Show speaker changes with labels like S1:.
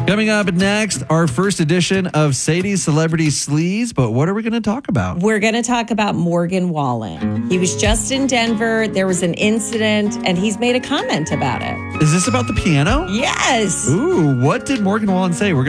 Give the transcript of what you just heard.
S1: Coming up next, our first edition of Sadie's Celebrity Sleaze. But what are we going to talk about?
S2: We're going to talk about Morgan Wallen. He was just in Denver. There was an incident, and he's made a comment about it.
S1: Is this about the piano?
S2: Yes.
S1: Ooh, what did Morgan Wallen say? We're